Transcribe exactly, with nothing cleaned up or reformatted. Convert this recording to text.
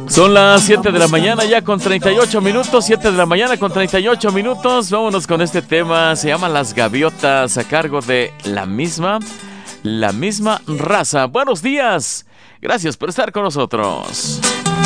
Son las siete de la mañana ya con treinta y ocho minutos, siete de la mañana con treinta y ocho minutos. Vámonos con este tema, se llama Las Gaviotas, a cargo de la misma, la misma raza. Buenos días, gracias por estar con nosotros.